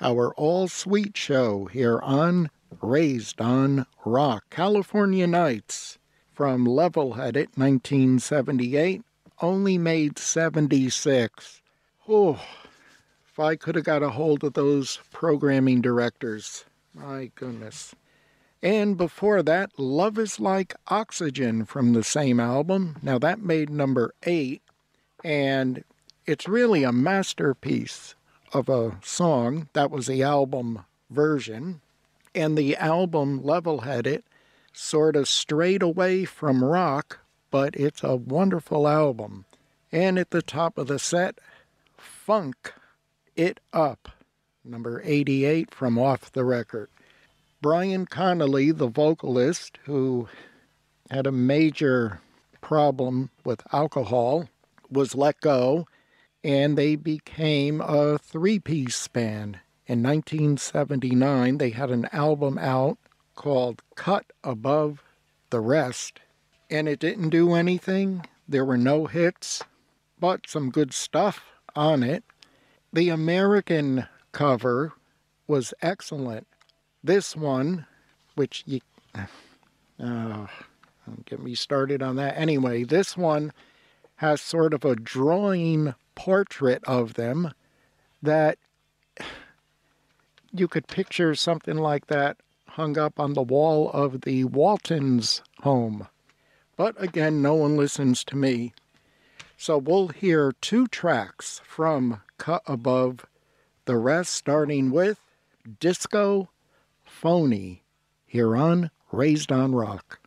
our all-sweet show here on Raised on Rock. California Nights from Level-Headed, 1978, only made 76. Oh, if I could have got a hold of those programming directors. My goodness. And before that, Love is Like Oxygen from the same album. Now that made number 8, and it's really a masterpiece of a song. That was the album version. And the album Level-Headed sort of strayed away from rock, but it's a wonderful album. And at the top of the set, Funk It Up, number 88 from Off the Record. Brian Connolly, the vocalist, who had a major problem with alcohol, was let go, and they became a three-piece band. In 1979, they had an album out called Cut Above the Rest, and it didn't do anything. There were no hits, but some good stuff on it. The American cover was excellent. This one, which you... don't get me started on that. Anyway, this one has sort of a drawing portrait of them that you could picture something like that hung up on the wall of the Waltons' home. But again, no one listens to me. So we'll hear 2 tracks from Cut Above the Rest, starting with Disco Phony, here on Raised on Rock.